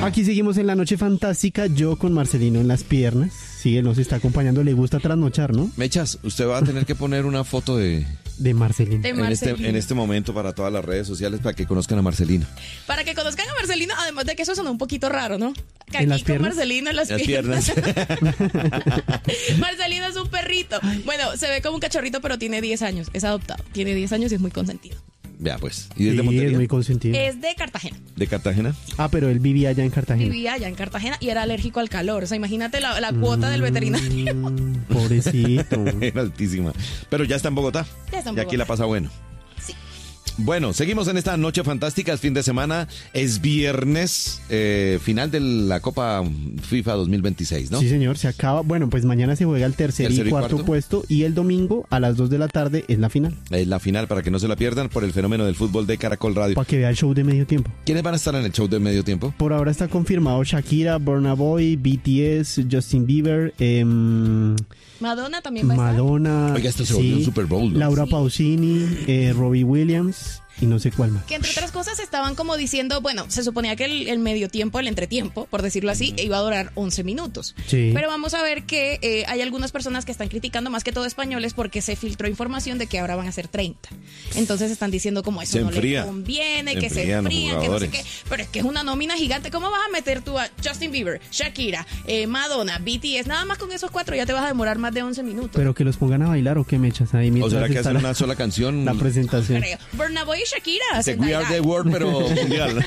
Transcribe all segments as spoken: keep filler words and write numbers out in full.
Aquí seguimos en la noche fantástica, yo con Marcelino en las piernas. Sí, él nos está acompañando, le gusta trasnochar, ¿no? Mechas, usted va a tener que poner una foto de... De Marcelino. De En este, Marcelino. en este momento para todas las redes sociales para que conozcan a Marcelino. Para que conozcan a Marcelino, además de que eso sonó un poquito raro, ¿no? Que ¿En aquí las con piernas? Marcelino en las, Las piernas. piernas. Marcelino es un perrito. Bueno, se ve como un cachorrito, pero tiene diez años. Es adoptado. Tiene diez años y es muy consentido. Ya, pues. ¿Y desde Sí, Montería? es muy consentido. Es de Cartagena. ¿De Cartagena? Ah, pero él vivía allá en Cartagena. Vivía allá en Cartagena y era alérgico al calor. O sea, imagínate la, la cuota del veterinario. Mm, pobrecito. Era altísima. Pero ya está en Bogotá. Ya está en Y aquí Bogotá. la pasa bueno. Sí. Bueno, seguimos en esta noche fantástica, es fin de semana, es viernes, eh, final de la Copa FIFA dos mil veintiséis, ¿no? Sí, señor, se acaba. Bueno, pues mañana se juega el tercer, Tercero y y cuarto, cuarto. puesto y el domingo a las dos de la tarde es la final. Es la final para que no se la pierdan por el fenómeno del fútbol de Caracol Radio. Para que vea el show de medio tiempo. ¿Quiénes van a estar en el show de medio tiempo? Por ahora está confirmado Shakira, Burna Boy, B T S, Justin Bieber, em, Madonna también va a estar. Madonna, Oiga, esto se volvió un Super Bowl, ¿no? Laura Sí. Pausini, eh, Robbie Williams y no sé cuál más. Que entre otras cosas estaban como diciendo, bueno, se suponía que el, el medio tiempo, el entretiempo, por decirlo así, iba a durar once minutos. Sí. Pero vamos a ver que eh, hay algunas personas que están criticando, más que todo españoles, porque se filtró información de que ahora van a ser treinta. Entonces están diciendo como eso Se no enfría. les conviene, que se Enfrían los enfrían, que no sé jugadores. qué. Pero es que es una nómina gigante. ¿Cómo vas a meter tú a Justin Bieber, Shakira, eh, Madonna, B T S? Nada más con esos cuatro ya te vas a demorar más de once minutos. Pero que los pongan a bailar o qué mechas ahí ¿O mientras será que está hacen la, una sola canción? la presentación. Creo. Burna Boy y Shakira. De hacen We Die Are Die. the World, pero mundial.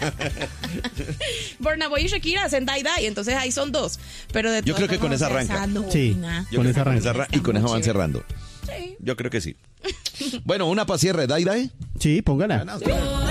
Burna Boy y Shakira hacen Die Die, entonces ahí son dos. Pero de Yo todas creo que con formas, esa o sea, arranca. nómina. Sí. Yo Con creo esa que arranca. arran- y con eso van cerrando. Sí. Yo creo que sí. Bueno, una para cierre, Dai Dai. Sí, póngala. Ah, no,